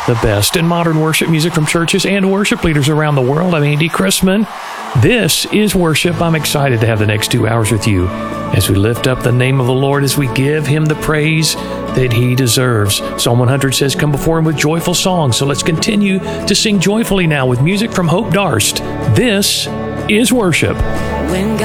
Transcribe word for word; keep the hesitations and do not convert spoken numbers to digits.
the best in modern worship music from churches and worship leaders around the world. I'm Andy Chrisman. This is worship. I'm excited to have the next two hours with you as we lift up the name of the Lord, as we give Him the praise that He deserves. Psalm one hundred says, come before Him with joyful songs. So let's continue to sing joyfully now with music from Hope Darst. This is worship. When God